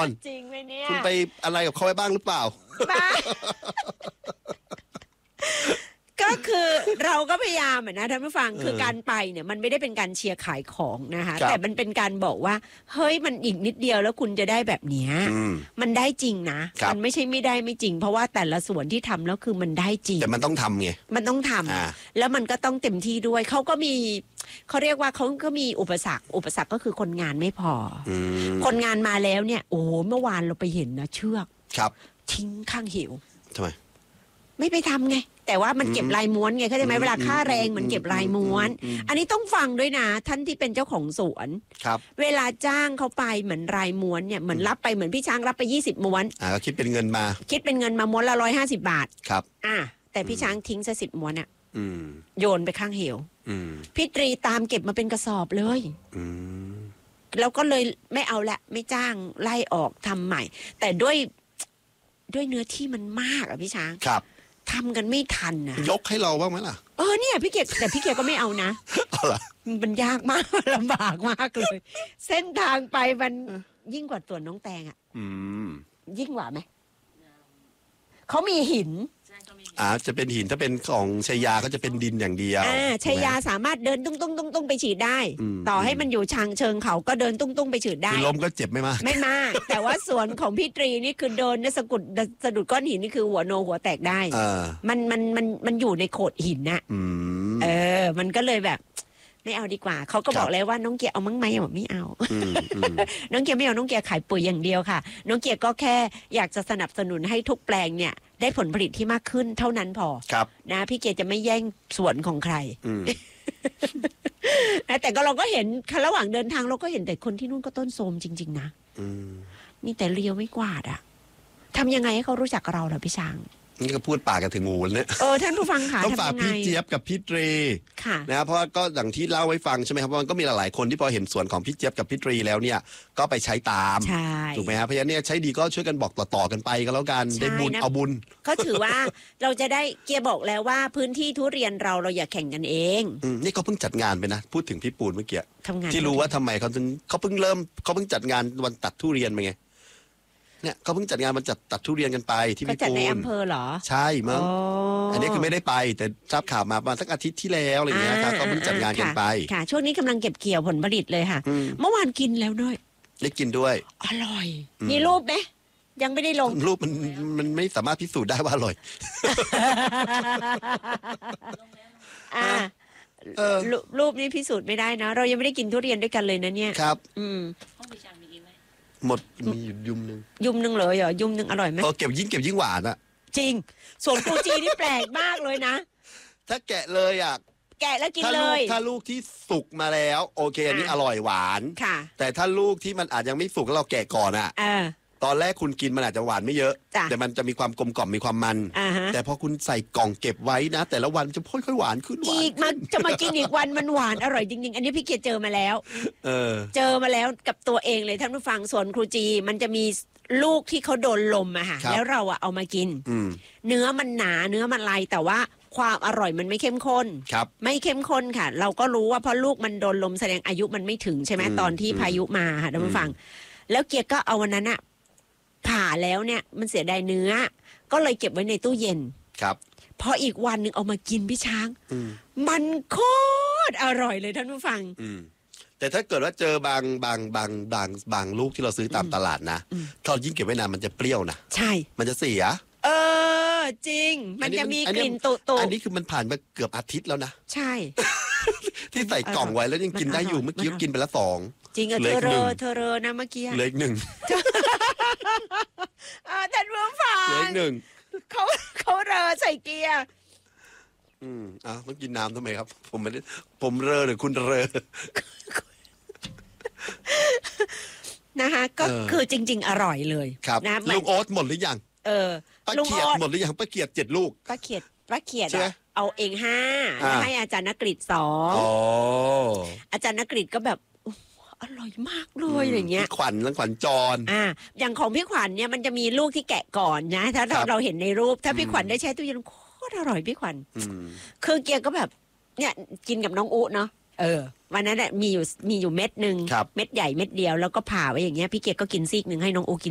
อนจริงไหมเนี่ยคุณไปอะไรกับเขาไว้บ้างหรือเปล่าก็คือเราก็พยายามนะท่านผู้ฟังคือการไปเนี่ยมันไม่ได้เป็นการเชียร์ขายของนะคะแต่มันเป็นการบอกว่าเฮ้ยมันอีกนิดเดียวแล้วคุณจะได้แบบเนี้ยมันได้จริงนะมันไม่ใช่ไม่ได้ไม่จริงเพราะว่าแต่ละส่วนที่ทำแล้วคือมันได้จริงแต่มันต้องทำไงมันต้องทำแล้วมันก็ต้องเต็มที่ด้วยเขาก็มีเขาเรียกว่าเขาก็มีอุปสรรคก็คือคนงานไม่พอคนงานมาแล้วเนี่ยโอ้เมื่อวานเราไปเห็นนะเชือกทิ้งข้างเหวทำไมไม่ไปทำไงแต่ว่ามันเก็บลายม้วนไงเข้าใจไหมเวลาค่าแรงมันเก็บลายม้วนอันนี้ต้องฟังด้วยนะท่านที่เป็นเจ้าของสวนเวลาจ้างเขาไปเหมือนลายม้วนเนี่ยเหมือนรับไปเหมือนพี่ช้างรับไป20ม้วนก็คิดเป็นเงินมาม้วนละ150 บาทครับแต่พี่ช้างทิ้งซะ10ม้วนอ่ะโยนไปข้างเหวพี่ตรีตามเก็บมาเป็นกระสอบเลยแล้วก็เลยไม่เอาละไม่จ้างไล่ออกทำใหม่แต่ด้วยเนื้อที่มันมากอะพี่ช้างทำกันไม่ทันนะยกให้เราบ้างไหมล่ะเนี่ยพี่เกียรติแต่พี่เกียรติก็ไม่เอานะมันยากมากลำบากมากเลยเส้นทางไปมันยิ่งกว่าสวนน้องแตงอ่ะยิ่งกว่าไหมเขามีหินจะเป็นหินถ้าเป็นของชัยยาก็จะเป็นดินอย่างเดียวชัยยาสามารถเดินตุ้งไปฉีดได้ต่อให้มันอยู่ทางเชิงเขาก็เดินตุ้งไปฉีดได้ล้มก็เจ็บไม่มากแต่ว่าสวนของพี่ตรีนี่คือเดินสะดุดก้อนหินนี่คือหัวแตกได้มันอยู่ในโขดหินน่ะมันก็เลยแบบไม่เอาดีกว่าเขาก็บอกเลยว่าน้องเกียร์เอามั้งไหมบอกไม่เอาน้องเกียร์ไม่เอาน้องเกียร์ขายปุ๋ยอย่างเดียวค่ะน้องเกียร์ก็แค่อยากจะสนับสนุนให้ทุกแปลงเนี่ยได้ผลผลิตที่มากขึ้นเท่านั้นพอนะพี่เกียร์จะไม่แย่งสวนของใครแต่ก็เราก็เห็นระหว่างเดินทางเราก็เห็นแต่คนที่นู่นก็ต้นโทรมจริงๆนะมีแต่เรียวไม่กวาดอ่ะทำยังไงให้เขารู้จักเราล่ะพี่ช้างนี่ก็พูดปากกันถึงงูเลยท่านผู้ฟังค่ะต้องฝากพี่เจี๊ยบกับพี่ตรีนะเพราะว่าก็อย่างที่เล่าไว้ฟังใช่ไหมครับว่ามันก็มีหลายๆคนที่พอเห็นสวนของพี่เจี๊ยบกับพี่ตรีแล้วเนี่ยก็ไปใช้ตามถูกไหมครับเพราะฉะนั้นเนี่ยใช้ดีก็ช่วยกันบอกต่อๆกันไปก็แล้วกันได้บุญเอาบุญก็ถือว่าเราจะได้เกียร์บอกแล้วว่าพื้นที่ทุเรียนเราอย่าแข่งกันเองนี่เขาเพิ่งจัดงานไปนะพูดถึงพี่ปูนเมื่อกี้ที่รู้ว่าทำไมเขาเพิ่งจัดงานวันตัดทุเรียนไปไงเนี่ยเขาเพิ่งจัดงานมันตัดทุเรียนกันไปที่พี่ปูนจัดในอำเภอเหรอใช่มั้งอันนี้คือไม่ได้ไปแต่ทราบข่าวมาประมาณสักอาทิตย์ที่แล้วอะไรเงี้ยครับเขาเพิ่งจัดงานกันไปค่ะช่วงนี้กำลังเก็บเกี่ยวผลผลิตเลยค่ะเมื่อวานกินแล้วด้วยได้กินด้วยอร่อยมีรูปไหมยังไม่ได้ลงรูปมันไม่สามารถพิสูจน์ได้ว่าอร่อยรูปนี้พิสูจน์ไม่ได้นะเรายังไม่ได้กินทุเรียนด้วยกันเลยนะเนี่ยครับหมดมียุมหนึ่งเลยเหรอยุมหนึ่งอร่อยไหมเก็บยิ่งหวานอะจริงส่วนกูจีนี่แปลกมากเลยนะถ้าแกะเลยอะแกะแล้วกินเลยถ้าลูกที่สุกมาแล้วโอเคอันนี้อร่อยหวานค่ะแต่ถ้าลูกที่มันอาจยังไม่สุกแล้วเราแกะก่อนอะตอนแรกคุณกินมันอาจจะหวานไม่เยอะแต่มันจะมีความกลมกล่อมมีความมันแต่พอคุณใส่กล่องเก็บไว้นะแต่ละวันจะค่อยๆหวานขึ้นอีกมันจะมากินอีกวันมันหวานอร่อยจริงๆอันนี้พี่เกียรติเจอมาแล้วเจอมาแล้วกับตัวเองเลยท่านผู้ฟังสวนครูจีมันจะมีลูกที่เขาโดนลมอะค่ะแล้วเราเอามากินเนื้อมันหนาเนื้อมันลายแต่ว่าความอร่อยมันไม่เข้มข้นไม่เข้มข้นค่ะเราก็รู้ว่าเพราะลูกมันโดนลมแสดงอายุมันไม่ถึงใช่ไหมตอนที่พายุมาค่ะท่านผู้ฟังแล้วเกียรติก็เอาวันนั้นอะผ่าแล้วเนี่ยมันเสียดายเนื้อก็เลยเก็บไว้ในตู้เย็นครับพออีกวันหนึ่งเอามากินพี่ช้างมันโคตรอร่อยเลยท่านผู้ฟังแต่ถ้าเกิดว่าเจอบางลูกที่เราซื้อตามตลาดนะถ้ายิ่งเก็บไว้นานมันจะเปรี้ยวนะใช่มันจะเสียจริงมันจะมีกลิ่นตุ่อันนี้คือมันผ่านมาเกือบอาทิตย์แล้วนะใช่ที่ใส่กล่องไว้แล้วยังกินได้อยู่เมื่อกี้ก็กินไปละ2 จริงเธอเรอนะเมื่อกี้เหลืออีก1 ท่านผู้ฟังเหลืออีก1 เขาเรอใส่เกียร์ต้องกินน้ำทำไมครับผมไม่ได้ผมเรอหรือคุณเรอนะคะก็คือจริงๆอร่อยเลยครับลูกโอ๊ตหมดหรือยังป้าเขียดหมดหรือยังป้าเขียด7 ลูกป้าเขียดเอาเอง5แล้วให้อาจารย์นกฤษ2อาจารย์นกฤษก็แบบอร่อยมากเลยอย่างเงี้ยขวัญจรอย่างของพี่ขวัญเนี่ยมันจะมีลูกที่แกะก่อนนะถ้าเราเห็นในรูปถ้าพี่ขวัญได้แช่ตู้เย็นโคตรอร่อยพี่ขวัญคือเกียร์ก็แบบเนี่ยกินกับน้องอุเนาะวันนั้นมีอยู่เม็ดนึงเม็ดใหญ่เม็ดเดียวแล้วก็ผ่าไว้อย่างเงี้ยพี่เกียร์ก็กินซีกนึงให้น้องอุกิน